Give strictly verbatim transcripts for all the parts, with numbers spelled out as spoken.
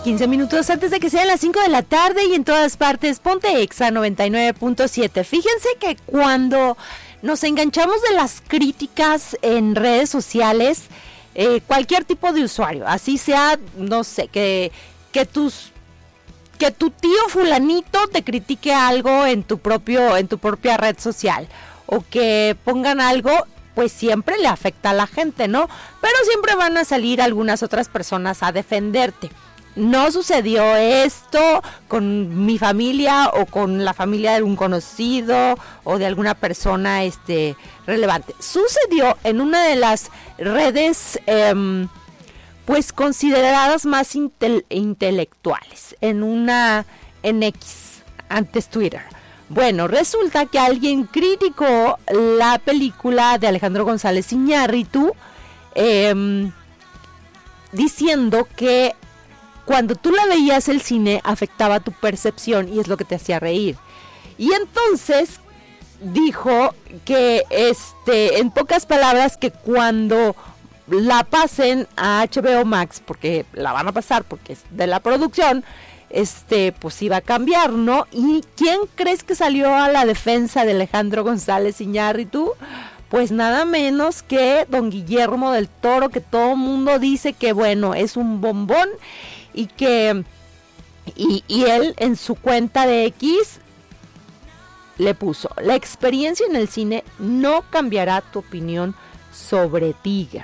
quince minutos antes de que sean las cinco de la tarde y en todas partes, ponte Exa noventa y nueve punto siete. Fíjense que cuando nos enganchamos de las críticas en redes sociales, eh, cualquier tipo de usuario, así sea, no sé, que, que tus... que tu tío fulanito te critique algo en tu propio, en tu propia red social, o que pongan algo, pues siempre le afecta a la gente, ¿no? Pero siempre van a salir algunas otras personas a defenderte. No sucedió esto con mi familia o con la familia de algún conocido o de alguna persona este, relevante. Sucedió en una de las redes eh, pues consideradas más intel- intelectuales, en una en X, antes Twitter. Bueno, resulta que alguien criticó la película de Alejandro González Iñárritu, eh, diciendo que cuando tú la veías el cine afectaba tu percepción y es lo que te hacía reír. Y entonces dijo que, este, en pocas palabras, que cuando la pasen a H B O Max, porque la van a pasar porque es de la producción, este, pues iba a cambiar, ¿no? ¿Y quién crees que salió a la defensa de Alejandro González Iñárritu? Pues nada menos que don Guillermo del Toro, que todo el mundo dice que, bueno, es un bombón y que y, y él en su cuenta de X le puso: la experiencia en el cine no cambiará tu opinión sobre Tiger.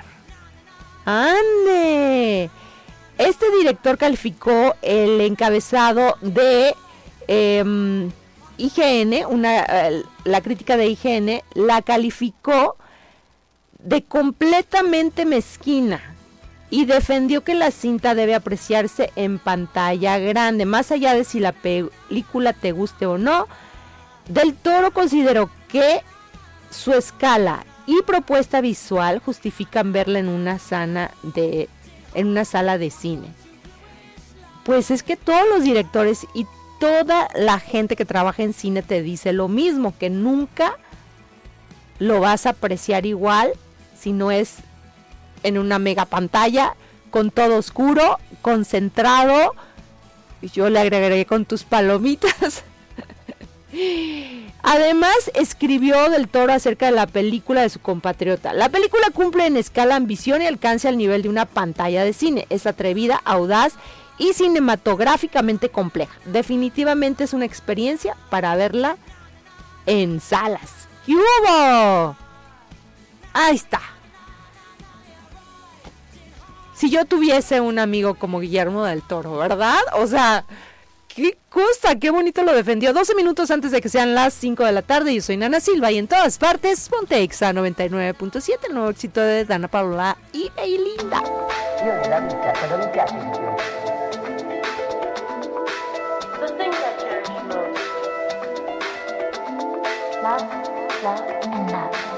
¡Ande! Este director calificó el encabezado de eh, I G N, una, eh, la crítica de I G N, la calificó de completamente mezquina y defendió que la cinta debe apreciarse en pantalla grande, más allá de si la película te guste o no. Del Toro consideró que su escala y propuesta visual justifican verla en una sana de en una sala de cine. Pues es que todos los directores y toda la gente que trabaja en cine te dice lo mismo, que nunca lo vas a apreciar igual si no es en una mega pantalla con todo oscuro, concentrado. Yo le agregaré con tus palomitas. Además, escribió Del Toro acerca de la película de su compatriota. La película cumple en escala ambición y alcance al nivel de una pantalla de cine. Es atrevida, audaz y cinematográficamente compleja. Definitivamente es una experiencia para verla en salas. ¿Qué hubo? Ahí está. Si yo tuviese un amigo como Guillermo del Toro, ¿verdad? O sea, qué cosa, qué bonito lo defendió. doce minutos antes de que sean las cinco de la tarde. Yo soy Nana Silva y en todas partes, ponte Exa noventa y nueve punto siete, el nuevo éxito de Dana Paola y Belinda. Io nella vita, cosa mi piace di più? The things I cherish most. Love, love, and love.